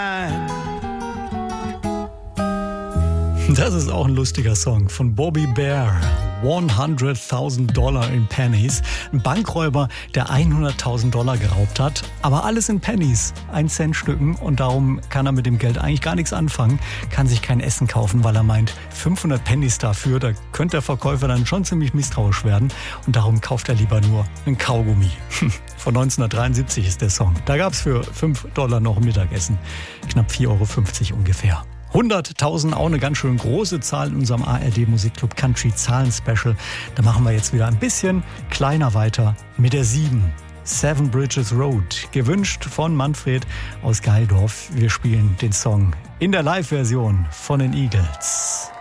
Das ist auch ein lustiger Song von Bobby Bear. $100,000 in Pennies. Ein Bankräuber, der $100,000 geraubt hat, aber alles in Pennies, 1 Cent Stücken, und darum kann er mit dem Geld eigentlich gar nichts anfangen, kann sich kein Essen kaufen, weil er meint, 500 Pennies dafür, da könnte der Verkäufer dann schon ziemlich misstrauisch werden, und darum kauft er lieber nur einen Kaugummi. Von 1973 ist der Song. Da gab's für $5 noch ein Mittagessen. Knapp 4,50 € ungefähr. 100.000, auch eine ganz schön große Zahl in unserem ARD Musikclub Country Zahlen Special. Da machen wir jetzt wieder ein bisschen kleiner weiter mit der 7. Seven Bridges Road. Gewünscht von Manfred aus Geildorf. Wir spielen den Song in der Live-Version von den Eagles.